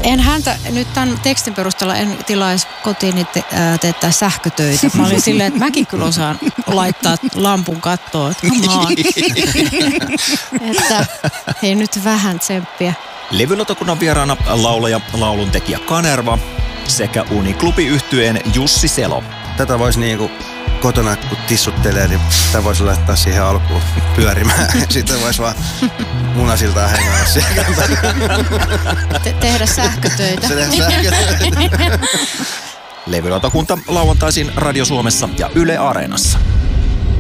En häntä nyt tämän tekstin perusteella en tilaisi kotiin teettää sähkötöitä. Mä olin silleen, että mäkin kyllä osaan laittaa lampun kattoon. Että hei nyt vähän tsemppiä. Levylautakunnan vieraana laulaja, lauluntekijä Kanerva sekä Uniklubi-yhtyeen Jussi Selo. Tätä voisi niinku kotona kun tissuttelee, niin tämä voisi laittaa siihen alkuun pyörimään. Sitten voisi vaan munasiltaan hengailla siellä. Tehdä sähkötöitä. Levylautakunta lauantaisin Radio Suomessa ja Yle Areenassa.